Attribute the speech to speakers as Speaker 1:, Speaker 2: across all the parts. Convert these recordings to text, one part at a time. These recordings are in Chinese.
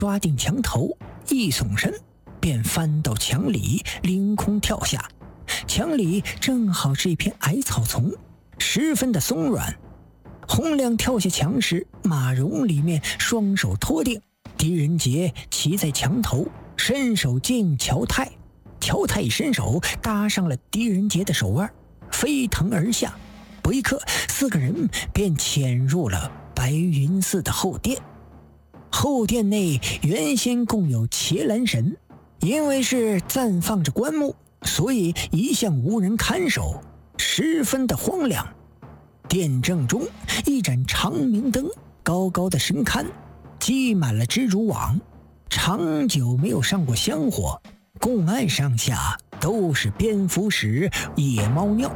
Speaker 1: 抓定墙头，一耸身便翻到墙里，凌空跳下。墙里正好是一片矮草丛，十分的松软。洪亮跳下墙时，马蓉里面双手托定，狄仁杰骑在墙头，伸手接应乔泰。乔泰一伸手搭上了狄仁杰的手腕，飞腾而下。不一刻，四个人便潜入了白云寺的后殿。后殿内原先共有伽蓝神，因为是暂放着棺木，所以一向无人看守，十分的荒凉。殿正中一盏长明灯高高的升看，积满了蜘蛛网，长久没有上过香火，供案上下都是蝙蝠屎、野猫尿。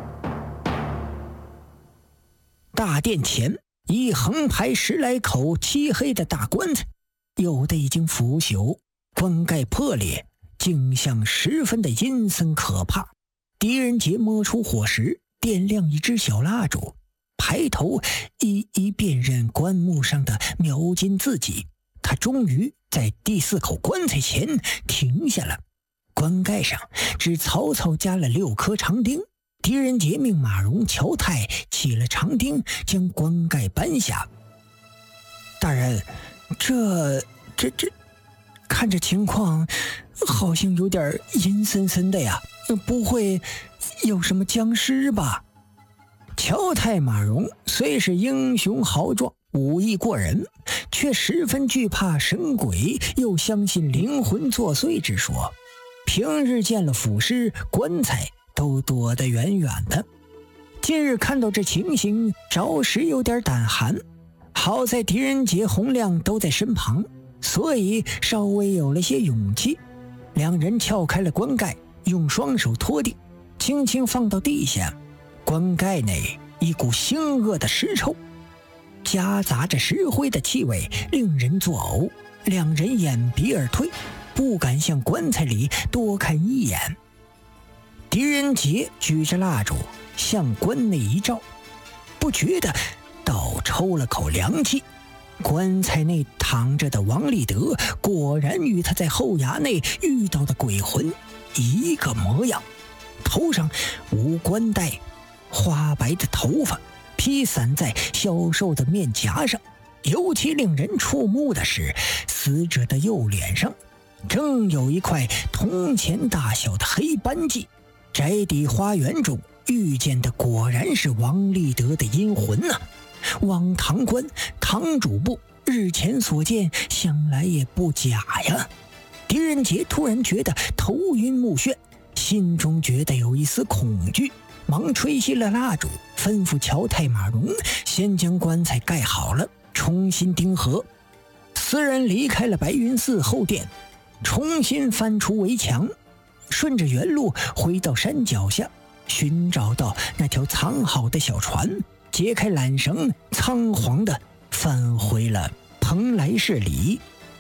Speaker 1: 大殿前一横排10来口漆黑的大棺材，有的已经腐朽，棺盖破裂，景象十分的阴森可怕。狄仁杰摸出火石，点亮一支小蜡烛，抬头一一辨认棺木上的描金字迹。他终于在第4口棺材前停下了。棺盖上只草草加了6颗长钉。狄仁杰命马蓉、乔泰起了长钉，将棺盖搬下。大人，这看着情况好像有点阴森森的呀，不会有什么僵尸吧？乔泰、马蓉虽是英雄豪壮，武艺过人，却十分惧怕神鬼，又相信灵魂作祟之说。平日见了腐尸、棺材都躲得远远的，今日看到这情形，着实有点胆寒。好在狄仁杰、洪亮都在身旁，所以稍微有了些勇气。两人撬开了棺盖，用双手托定，轻轻放到地下。棺盖内一股腥恶的尸臭，夹杂着石灰的气味，令人作呕。两人掩鼻而退，不敢向棺材里多看一眼。狄仁杰举着蜡烛向棺内一照，不觉得倒抽了口凉气。棺材内躺着的王立德果然与他在后衙内遇到的鬼魂一个模样，头上无冠带，花白的头发披散在消瘦的面颊上。尤其令人触目的是，死者的右脸上正有一块铜钱大小的黑斑迹。宅邸花园中遇见的果然是王立德的阴魂啊！汪堂官、堂主簿日前所见，想来也不假呀。狄仁杰突然觉得头晕目眩，心中觉得有一丝恐惧，忙吹熄了蜡烛，吩咐乔泰、马蓉先将棺材盖好了，重新钉合。4人离开了白云寺后殿，重新翻出围墙，顺着原路回到山脚下，寻找到那条藏好的小船，解开缆绳，仓皇地返回了蓬莱市里。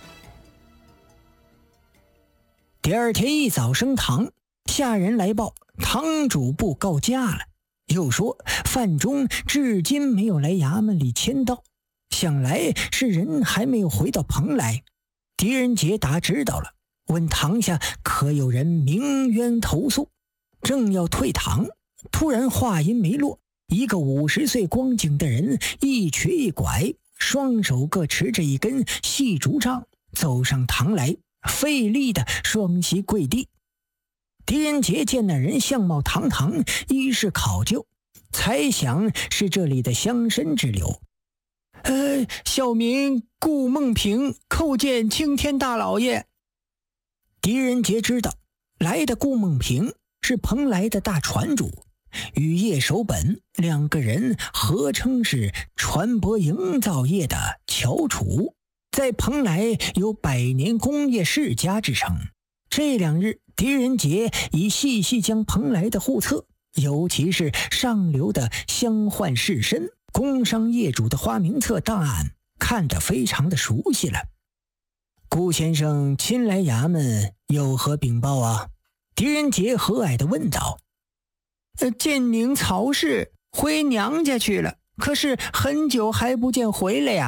Speaker 1: 第二天一早升堂，下人来报堂主簿告假了，又说范中至今没有来衙门里签到，想来是人还没有回到蓬莱。狄仁杰答知道了，问堂下可有人鸣冤投诉。正要退堂，突然话音没落，一个50岁光景的人一瘸一拐，双手各持着一根细竹杖，走上堂来，费力的双膝跪地。狄仁杰见那人相貌堂堂，衣饰考究，猜想是这里的乡绅之流。小名顾梦平，叩见青天大老爷。狄仁杰知道来的顾梦平是蓬莱的大船主，与叶守本2个人合称是船舶营造业的翘楚，在蓬莱有100年工业世家之称。这2日，狄仁杰已细细将蓬莱的户册，尤其是上流的乡宦士绅、工商业主的花名册档案看得非常的熟悉了。顾先生亲来衙门有何禀报啊？狄仁杰和蔼地问道。建宁曹氏回娘家去了，可是很久还不见回来呀。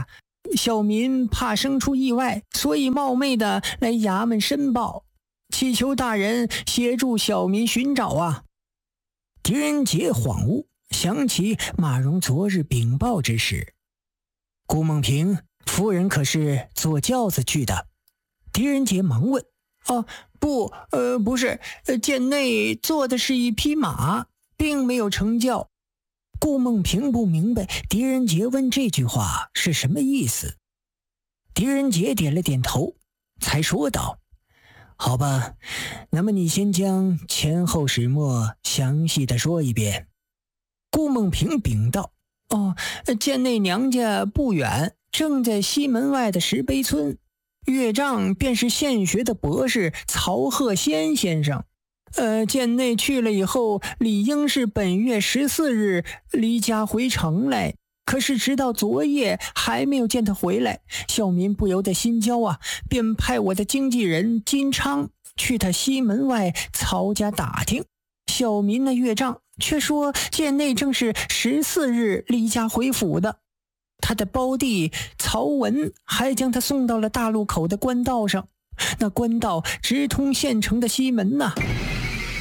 Speaker 1: 小民怕生出意外，所以冒昧的来衙门申报，祈求大人协助小民寻找啊。”狄仁杰恍悟，想起马蓉昨日禀报之事。顾梦平夫人可是坐轿子去的？狄仁杰忙问。不是，贱内坐的是一匹马，并没有乘轿。顾梦平不明白狄仁杰问这句话是什么意思。狄仁杰点了点头，才说道：“好吧，那么你先将前后始末详细的说一遍。”顾梦平禀道：“贱内娘家不远，正在西门外的石碑村，岳丈便是现学的博士曹鹤仙先生。贱内去了以后，理应是本月14日离家回城来，可是直到昨夜还没有见他回来，小民不由得心焦啊，便派我的经纪人金昌去他西门外曹家打听。小民的岳丈却说贱内正是14日离家回府的。他的胞弟曹文还将他送到了大路口的官道上，那官道直通县城的西门呐。